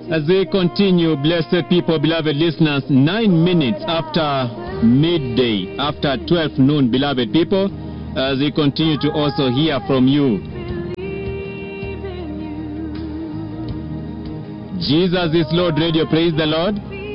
As we continue, blessed people, beloved listeners, 9 minutes after midday, after 12 noon, beloved people, as we continue to also hear from you. Jesus is Lord Radio, praise the Lord.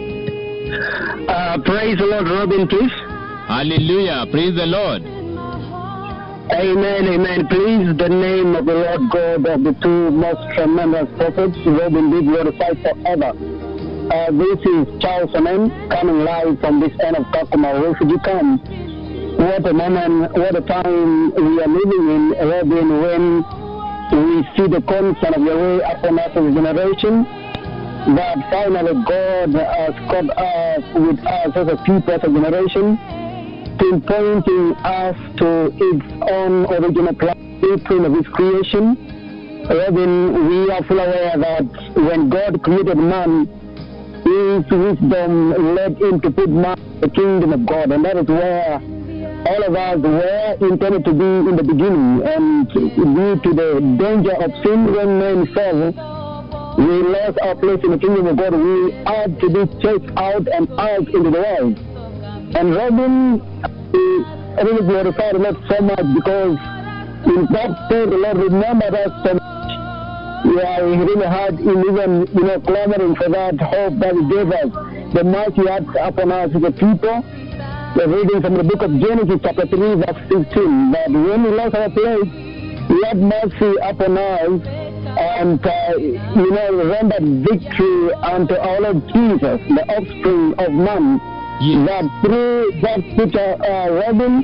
Praise the Lord, Robin, please. Hallelujah, praise the Lord. Amen, amen. Please, the name of the Lord God of the two most tremendous prophets, Robin, be glorified forever. This is Charles Amen, coming live from this end of Kakuma refugee camp. What a moment, what a time we are living in, Robin, when we see the concern of Yahweh upon us as a generation, that finally God has caught us with us as a people, as a generation, pinpointing us to its own original plan, blueprint of His creation. Robin, we are fully aware that when God created man, His wisdom led Him to put man in the kingdom of God, and that is where all of us were intended to be in the beginning. And due to the danger of sin, when man fell, we lost our place in the kingdom of God. We had to be chased out and out into the world. And Robin, I really glorified the Lord so much, because in that day the Lord remembered us so much. Yeah, we really had him even, clamoring for that hope that He gave us, the mercy He had upon us as a people. We're reading from the book of Genesis chapter 3 verse 15, that when we lost our place, He had mercy upon us and, rendered victory unto our Lord Jesus, the offspring of man. Yes. That through that scripture, Robin,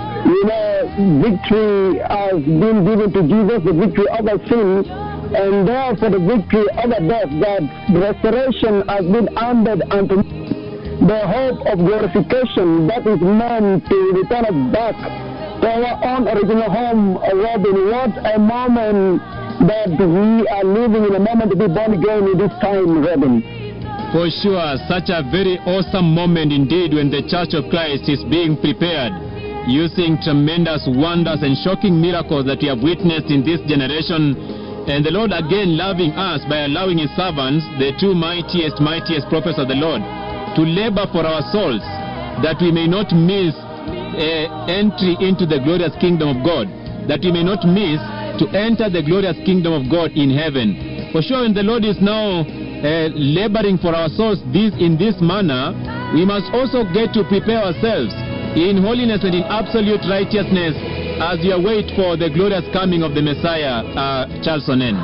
victory has been given to Jesus, the victory over sin, and therefore the victory over death, that restoration has been handed unto the hope of glorification that is meant to return us back to our own original home. Robin, what a moment that we are living in, a moment to be born again in this time, Robin. For sure, such a very awesome moment indeed when the Church of Christ is being prepared, using tremendous wonders and shocking miracles that we have witnessed in this generation. And the Lord again loving us by allowing His servants, the two mightiest prophets of the Lord, to labor for our souls, that we may not miss entry into the glorious kingdom of God, that we may not miss to enter the glorious kingdom of God in heaven. For sure, when the Lord is now laboring for our souls in this manner, we must also get to prepare ourselves in holiness and in absolute righteousness as we await for the glorious coming of the Messiah, Charles Onen.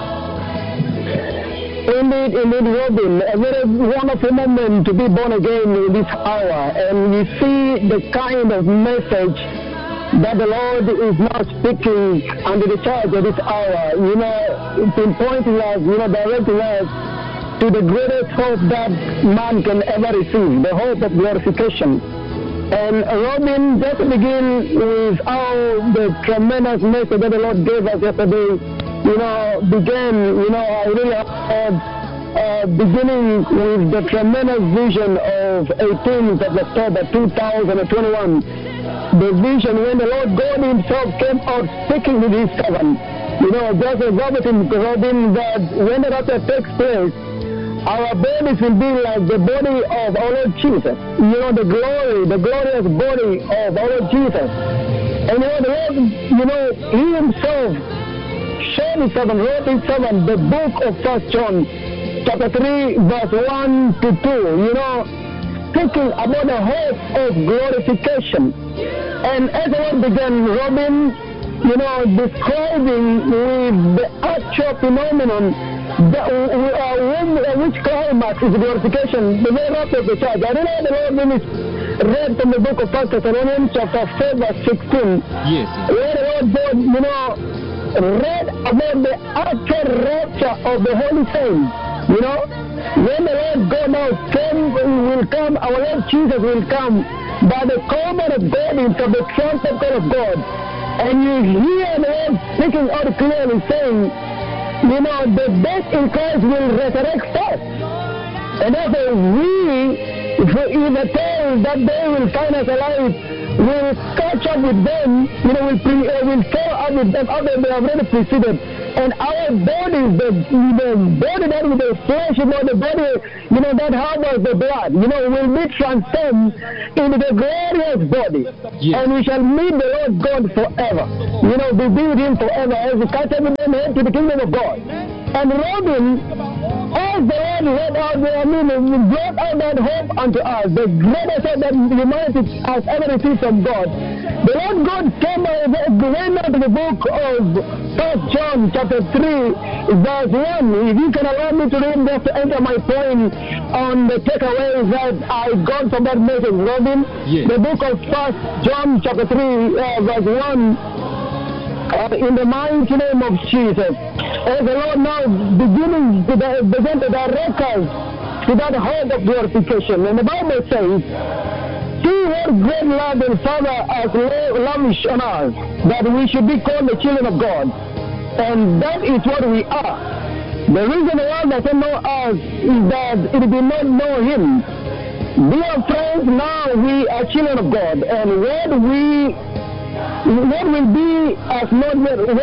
Indeed, Robin, a very wonderful moment to be born again in this hour, and we see the kind of message that the Lord is now speaking under the church at this hour, pinpointing us, directing us to the greatest hope that man can ever receive, the hope of glorification. And Robin, just to begin with how the tremendous message that the Lord gave us yesterday, began, I really had beginning with the tremendous vision of 18th of October 2021. The vision when the Lord God Himself came out speaking with His servant. Just as Robin, that when the rapture takes place, our bodies will be like the body of our Lord Jesus. The glorious body of our Lord Jesus. And the Lord, He Himself showed His servant, wrote His servant, the book of 1 John, chapter 3, verse 1 to 2, speaking about the hope of glorification. And as the Lord began, Robin, describing with the actual phenomenon, which climax is glorification, the very rapture of the church. I don't know the Lord when it's read from the book of 1 Thessalonians chapter 4 verse 16. Yes. Where the Lord God, read about the actual rapture of the Holy Saints. When the Lord God now will come, our Lord Jesus will come by the command of God into the trumpet of God. And you hear the Lord speaking out clearly saying, the dead in Christ will resurrect first. And therefore if the told that they will find us alive, will catch up with them, will follow up with them after they have already preceded. And our bodies, the body that is the flesh, the body, that harbors the blood, will be transformed into the glorious body. Yes. And we shall meet the Lord God forever. Be with him forever as we catch every man head to the kingdom of God. And Robin, as the Lord led out brought out that hope unto us, the greatest hope that humanity has ever received from God. The Lord God came went out to the book of 1 John chapter 3, verse 1. If you can allow me to read just to enter my point on the takeaways that I got from that message, Robin. Yes. The book of 1 John chapter 3, verse 1. In the mighty name of Jesus, as the Lord now begin to direct us to that hope of glorification. And the Bible says, see what great love the Father has lavished on us, that we should be called the children of God. And that is what we are. The reason the world doesn't know us is that it did not know him. Dear friends, now we are children of God, and what we will be has not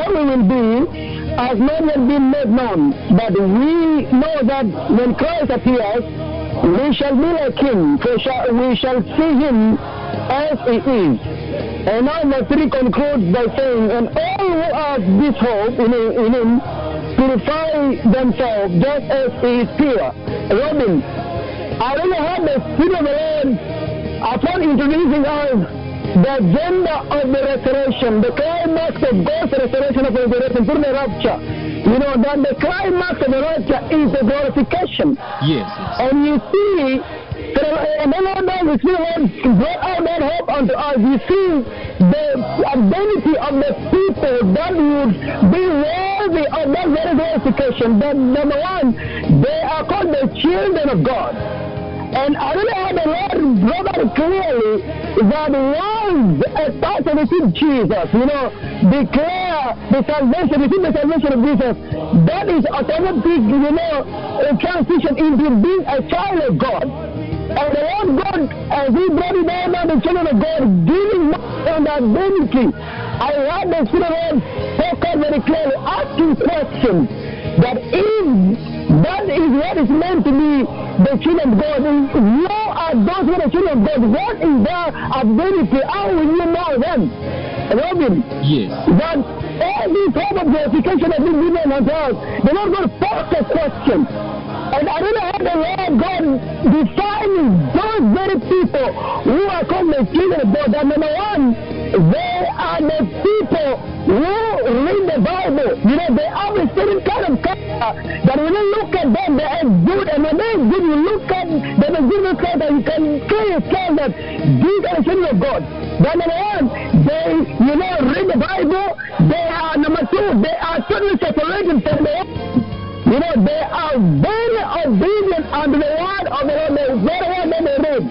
yet been made known. But we know that when Christ appears, we shall be like him, for we shall see him as he is. And now verse 3 concludes by saying, and all who have this hope in him purify themselves just as he is pure. Robin, I really have the Spirit of the Lord upon introducing us the agenda of the restoration, the climax of God's restoration of resurrection through the rapture. That the climax of the rapture is the glorification. Yes. And you see, and the Lord brought out that hope unto us. You see the ability of the people that would be worthy of that very glorification. That number one, they are called the children of God. And I really have the Lord brought out clearly that once a person receives Jesus, declare the salvation, receive the salvation of Jesus, that is automatic, a transition into being a child of God. And the Lord God, as he brought it down to the children of God, giving an identity. I heard the Spirit of God spoke out very clearly, asking questions that if that is what is meant to be the children of God, you are those who are the children of God. What is their ability? How will you know them? Robin, yes. That all this hope of glorification has been given unto us. The Lord God posed a question. And I really have the Lord God defining those very people who are called the children of God. That number one, they are the people who read the Bible. They have a certain kind of character that when you look at them, they are good. And when they are good, you look at them as good character, you can clearly tell that these are the children of God. That number one, they, read the Bible. They are, number two, they are totally separated from the world. They are very obedient unto the word of the Lord. The very word that they read.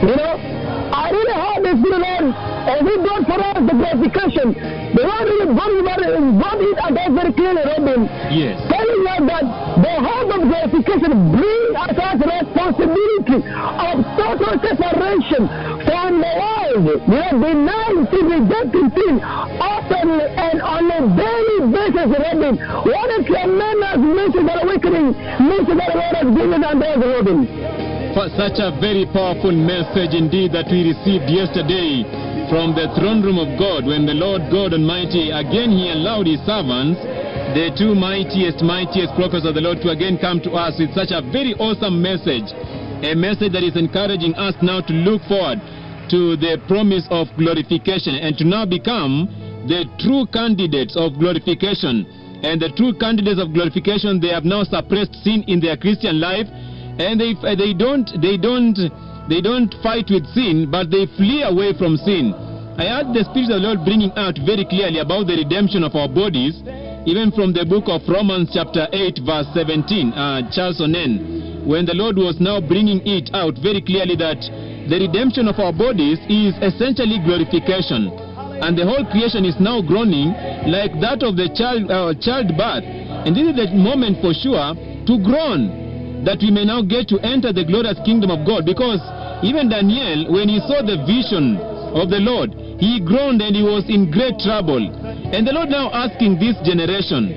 I really have this good Lord, and he brought for us the glorification. The Lord really brought it at us very clearly, Robin. Yes. Telling us that the hope of glorification brings us the responsibility of total separation from the world. Denying sin, rejecting sin, openly and on a daily basis, Robin. What a tremendous message of awakening, message that the Lord has given unto us, Robin. For such a very powerful message indeed that we received yesterday from the throne room of God, when the Lord God Almighty, again he allowed his servants, the two mightiest prophets of the Lord, to again come to us with such a very awesome message, a message that is encouraging us now to look forward to the promise of glorification and to now become the true candidates of glorification. And the true candidates of glorification, they have now suppressed sin in their Christian life, and they don't fight with sin, but they flee away from sin. I heard the Spirit of the Lord bringing out very clearly about the redemption of our bodies, even from the book of Romans chapter 8 verse 17, Charles Onen, when the Lord was now bringing it out very clearly that the redemption of our bodies is essentially glorification, and the whole creation is now groaning like that of the childbirth, and this is the moment for sure to groan, that we may now get to enter the glorious kingdom of God. Because even Daniel, when he saw the vision of the Lord, he groaned and he was in great trouble. And the Lord now asking this generation,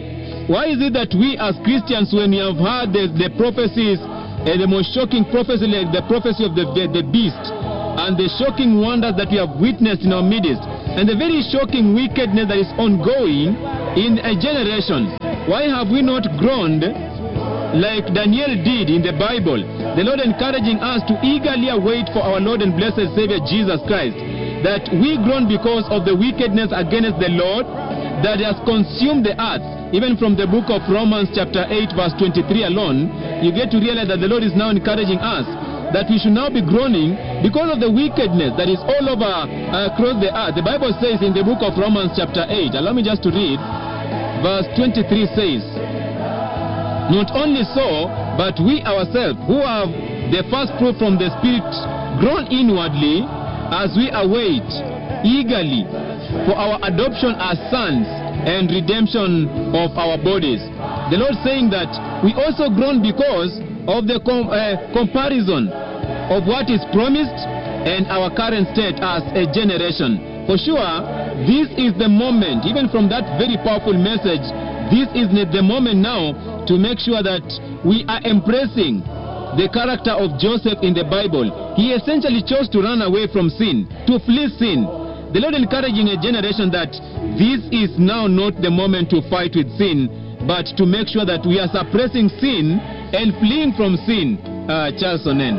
Why is it that we as Christians, when we have heard the prophecies, the most shocking prophecy, like the prophecy of the beast, and the shocking wonders that we have witnessed in our midst, and the very shocking wickedness that is ongoing in a generation, why have we not groaned like Daniel did in the Bible? The Lord encouraging us to eagerly await for our Lord and blessed Savior Jesus Christ, that we groan because of the wickedness against the Lord that has consumed the earth. Even from the book of Romans chapter 8 verse 23 alone, you get to realize that the Lord is now encouraging us that we should now be groaning because of the wickedness that is all over across the earth. The Bible says in the book of Romans chapter 8, allow me just to read, verse 23 says, "Not only so, but we ourselves, who have the first proof from the Spirit, groan inwardly as we await eagerly for our adoption as sons and redemption of our bodies." The Lord saying that we also groan because of the comparison of what is promised and our current state as a generation. For sure, this is the moment, even from that very powerful message, this is the moment now to make sure that we are embracing the character of Joseph in the Bible. He essentially chose to run away from sin, to flee sin. The Lord encouraging a generation that this is now not the moment to fight with sin, but to make sure that we are suppressing sin and fleeing from sin. Charles Onen.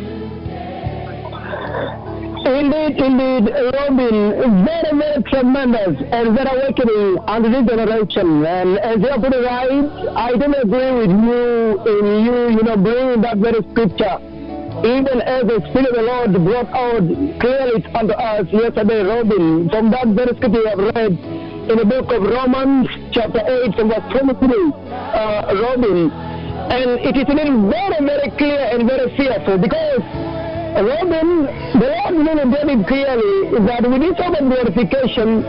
Indeed, Robin, very, very tremendous and very awakening under this generation. And as you put it right, I don't agree with you bringing that very scripture. Even as the Spirit of the Lord brought out clearly unto us yesterday, Robin, from that very scripture you have read in the book of Romans, chapter 8, from verse 23, Robin. And it is very, very clear and very fearful because, Robin, the Lord really made it clearly that with this sort of glorification,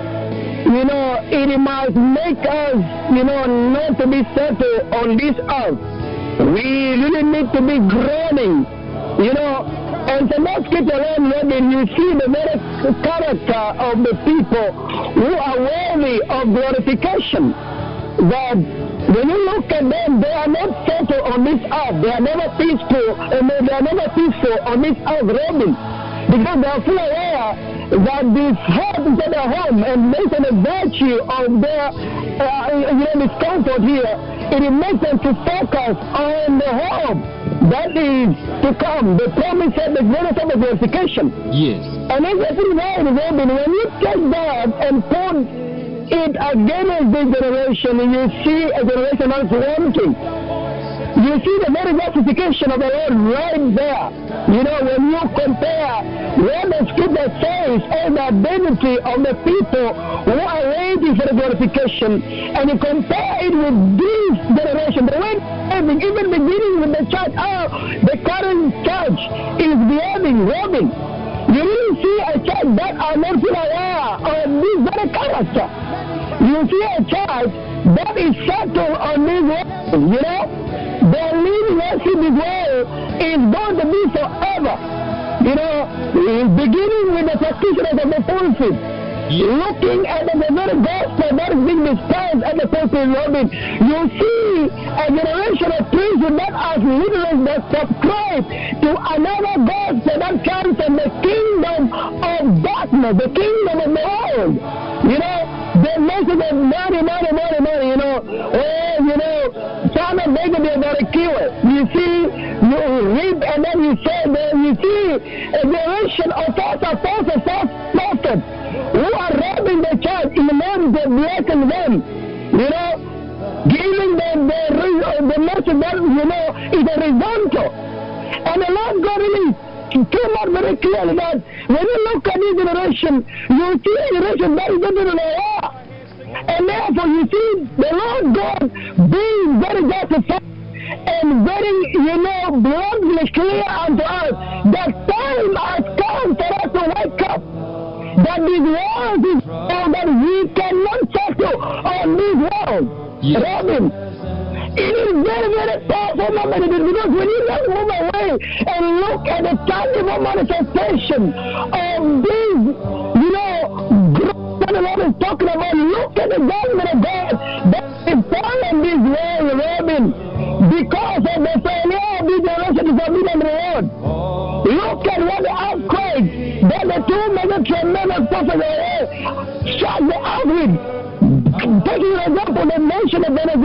it must make us, not to be settled on this earth. We really need to be groaning, and from that scripture alone, Robin, you see the very character of the people who are worthy of glorification. That when you look at them, they are not settled on this earth. They are never peaceful, and they are never peaceful on this earth, Robin, because they are fully aware that this heart is their home, and based on the virtue of their, discomfort here, it makes them to focus on the home that is to come. The promise of the greatest of the glorification. Yes. And it's actually right, Robin, when you take that and put it against this generation, you see a generation that's wanting. You see the very justification of the Lord right there. When you compare what the scripture says and the identity of the people who are waiting for the glorification, and you compare it with this generation, the way even beginning with the church, the current church is behaving, Robin. You really see a church that are not fully aware of this very character. You see a church that is settled on this world, their living as in this world is going to be forever. Beginning with the practitioners of the pulpit, looking at the very gospel that is being dispensed at the pulpit, Robin, you see a generation of priests that are literally that subscribe to another gospel that comes from the kingdom of darkness, the kingdom of the world. The message of money, son of David, they are very cute. You see, you read and then you say that you see a generation of false prophets who are robbing the church in the name of blessing them, giving them the message that, is horizontal. And the Lord God really came out very clearly that when you look at this generation, you see a generation that is not in the law. And therefore you see the Lord God being very justified and very, bluntly clear unto us that time has come for us to wake up. That this world is so that we cannot settle on this world. Yes. Robin, it is very, very powerful moment because when you just move away and look at the tangible manifestation of this, growth what the Lord is talking about. Look at the judgment of God that is fallen this way, Robin, because of the failure of this generation to submit unto the Lord. Look at what the outcry that the two major tremendous prophets struck the out with. Taking an example, the nation of Venezuela.